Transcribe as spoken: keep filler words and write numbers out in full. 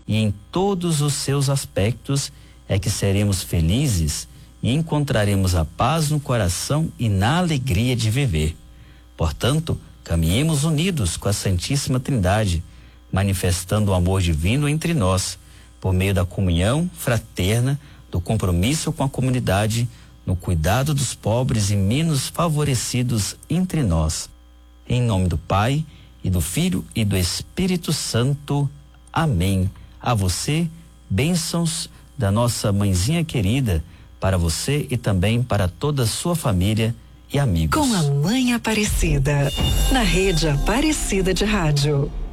e em todos os seus aspectos é que seremos felizes e encontraremos a paz no coração e na alegria de viver. Portanto, caminhemos unidos com a Santíssima Trindade, manifestando o amor divino entre nós, por meio da comunhão fraterna, do compromisso com a comunidade, no cuidado dos pobres e menos favorecidos entre nós. Em nome do Pai, e do Filho e do Espírito Santo. Amém. A você, bênçãos da nossa mãezinha querida, para você e também para toda a sua família e amigos. Com a Mãe Aparecida, na Rede Aparecida de Rádio.